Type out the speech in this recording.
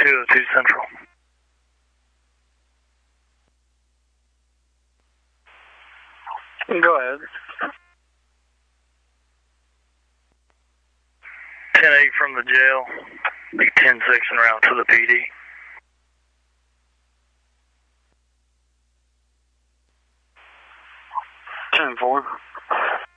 202 Central. Go ahead. 10-8 from the jail. Be 10-6 en route to the PD. 10-4.